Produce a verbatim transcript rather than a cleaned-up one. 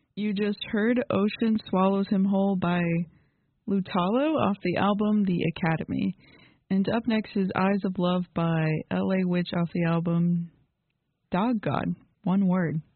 You just heard Ocean Swallows Him Whole by Lutalo off the album The Academy. And up next is Eyes of Love by L A Witch off the album Dog God. One word.